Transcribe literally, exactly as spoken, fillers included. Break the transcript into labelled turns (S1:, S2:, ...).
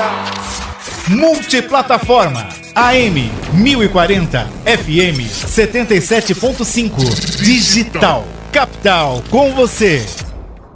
S1: Multiplataforma A M mil e quarenta, F M setenta e sete ponto cinco. Digital Capital com você.